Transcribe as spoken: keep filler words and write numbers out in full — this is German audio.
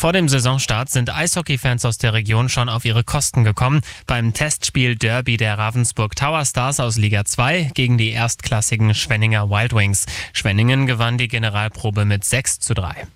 Vor dem Saisonstart sind Eishockey-Fans aus der Region schon auf ihre Kosten gekommen. Beim Testspiel Derby der Ravensburg Tower Stars aus Liga zwei gegen die erstklassigen Schwenninger Wild Wings. Schwenningen gewann die Generalprobe mit sechs zu drei.